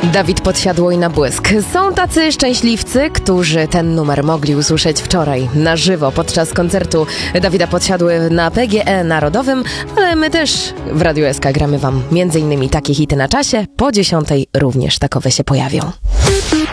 Dawid Podsiadło i Na błysk. Są tacy szczęśliwcy, którzy ten numer mogli usłyszeć wczoraj na żywo podczas koncertu Dawida Podsiadły na PGE Narodowym, ale my też w Radiu SK gramy wam m.in. takie hity na czasie. Po 10:00 również takowe się pojawią.